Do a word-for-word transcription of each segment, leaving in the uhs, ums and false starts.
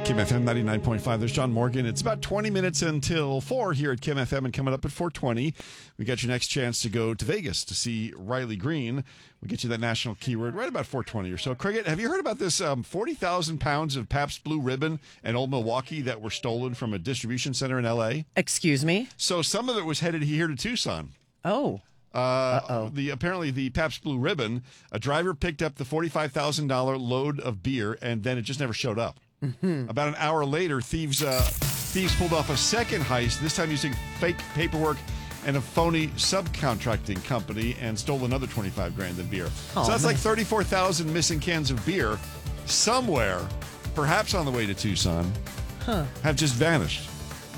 Kim F M ninety-nine point five. There's John Morgan. It's about twenty minutes until four here at Kim F M, and coming up at four twenty, we got your next chance to go to Vegas to see Riley Green. We'll get you that national keyword right about four twenty or so. Cricket, have you heard about this um, forty thousand pounds of Pabst Blue Ribbon and Old Milwaukee that were stolen from a distribution center in L A? Excuse me? So some of it was headed here to Tucson. Oh. Uh, Uh-oh. The apparently the Pabst Blue Ribbon, a driver picked up the forty-five thousand dollars load of beer, and then it just never showed up. Mm-hmm. About an hour later, thieves uh, thieves pulled off a second heist, this time using fake paperwork and a phony subcontracting company, and stole another twenty-five grand in beer. Oh, so that's man. like thirty-four thousand missing cans of beer somewhere, perhaps on the way to Tucson, huh. have just vanished.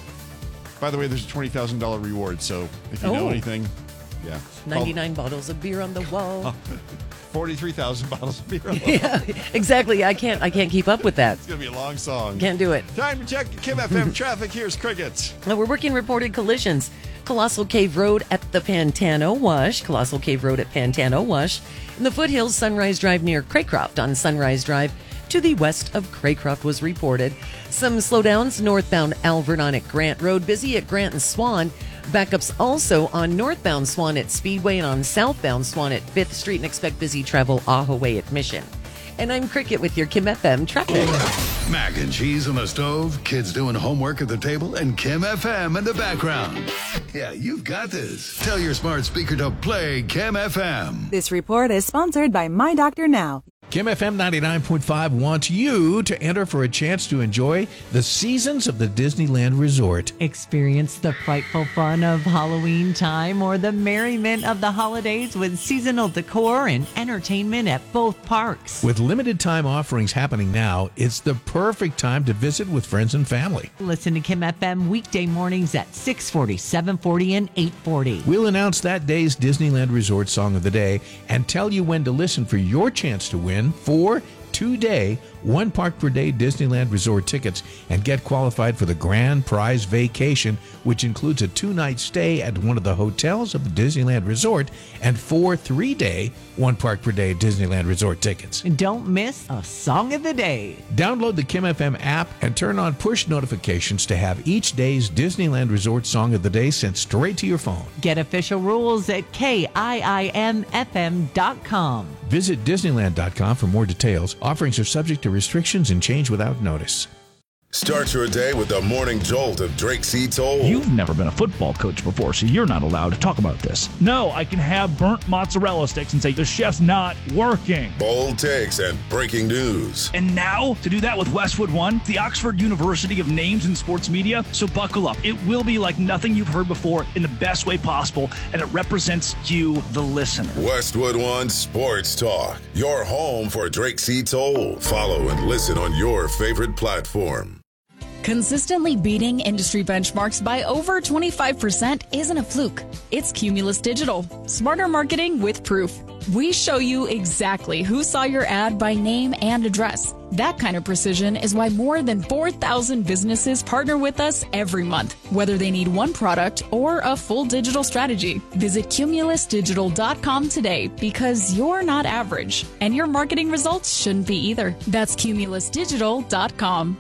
By the way, there's a twenty thousand dollars reward, so if you oh. know anything, yeah. ninety-nine Call- bottles of beer on the wall. forty-three thousand bottles of beer on the wall. Yeah, exactly. I can't I can't keep up with that. It's going to be a long song. Can't do it. Time to check Kim F M traffic. Here's Cricket. Now, we're working reported collisions. Colossal Cave Road at the Pantano Wash. Colossal Cave Road at Pantano Wash. In the foothills, Sunrise Drive near Craycroft on Sunrise Drive to the west of Craycroft was reported. Some slowdowns northbound Alvernon at Grant Road. Busy at Grant and Swan. Backups also on northbound Swan at Speedway and on southbound Swan at fifth Street, and expect busy travel Ahaway at Mission. And I'm Cricket with your Kim F M traffic. Mac and cheese on the stove, kids doing homework at the table, and Kim F M in the background. Yeah, you've got this. Tell your smart speaker to play Kim F M. This report is sponsored by My Doctor Now. Kim F M ninety-nine point five wants you to enter for a chance to enjoy the seasons of the Disneyland Resort. Experience the frightful fun of Halloween time or the merriment of the holidays with seasonal decor and entertainment at both parks. With limited time offerings happening now, it's the perfect time to visit with friends and family. Listen to Kim F M weekday mornings at six forty, seven forty, and eight forty. We'll announce that day's Disneyland Resort Song of the Day and tell you when to listen for your chance to win four two-day, one park per day Disneyland Resort tickets and get qualified for the grand prize vacation, which includes a two-night stay at one of the hotels of the Disneyland Resort and four three-day, one park per day Disneyland Resort tickets. And don't miss a Song of the Day. Download the Kim F M app and turn on push notifications to have each day's Disneyland Resort Song of the Day sent straight to your phone. Get official rules at K I I M F M dot com. Visit Disneyland dot com for more details. Offerings are subject to restrictions and change without notice. Start your day with the morning jolt of Drake C. Toll. You've never been a football coach before, so you're not allowed to talk about this. No, I can have burnt mozzarella sticks and say the chef's not working. Bold takes and breaking news. And now, to do that with Westwood One, the Oxford University of Names in Sports Media. So buckle up. It will be like nothing you've heard before in the best way possible, and it represents you, the listener. Westwood One Sports Talk, your home for Drake C. Toll. Follow and listen on your favorite platform. Consistently beating industry benchmarks by over twenty-five percent isn't a fluke. It's Cumulus Digital. Smarter marketing with proof. We show you exactly who saw your ad by name and address. That kind of precision is why more than four thousand businesses partner with us every month, whether they need one product or a full digital strategy. Visit Cumulus Digital dot com today because you're not average, and your marketing results shouldn't be either. That's Cumulus Digital dot com.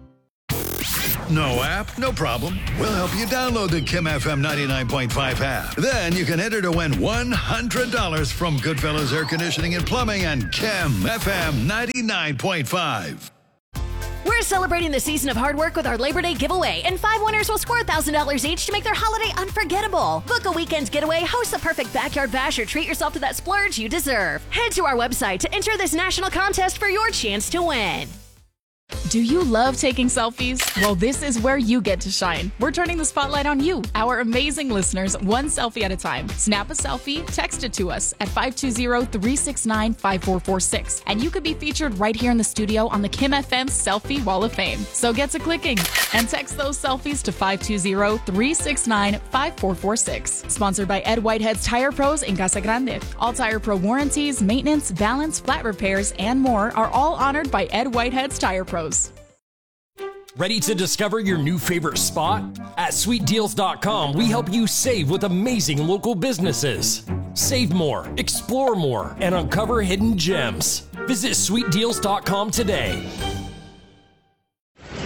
No app? No problem. We'll help you download the Kim F M ninety-nine point five app. Then you can enter to win one hundred dollars from Goodfellas Air Conditioning and Plumbing and Kim F M ninety-nine point five. We're celebrating the season of hard work with our Labor Day giveaway, and five winners will score one thousand dollars each to make their holiday unforgettable. Book a weekend getaway, host the perfect backyard bash, or treat yourself to that splurge you deserve. Head to our website to enter this national contest for your chance to win. Do you love taking selfies? Well, this is where you get to shine. We're turning the spotlight on you, our amazing listeners, one selfie at a time. Snap a selfie, text it to us at five two zero, three six nine, five four four six, and you could be featured right here in the studio on the Kim F M Selfie Wall of Fame. So get to clicking and text those selfies to five two zero, three six nine, five four four six. Sponsored by Ed Whitehead's Tire Pros in Casa Grande. All Tire Pro warranties, maintenance, balance, flat repairs, and more are all honored by Ed Whitehead's Tire Pros. Ready to discover your new favorite spot? At sweet deals dot com, we help you save with amazing local businesses. Save more, explore more, and uncover hidden gems. Visit sweet deals dot com today.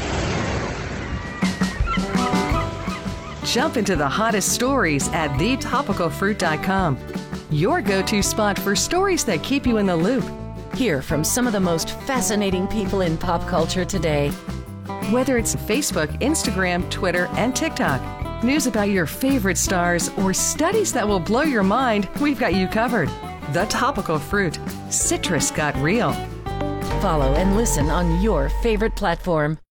Jump into the hottest stories at the topical fruit dot com. Your go-to spot for stories that keep you in the loop. Hear from some of the most fascinating people in pop culture today. Whether it's Facebook, Instagram, Twitter, and TikTok, news about your favorite stars, or studies that will blow your mind, we've got you covered. The Topical Fruit. Citrus got real. Follow and listen on your favorite platform.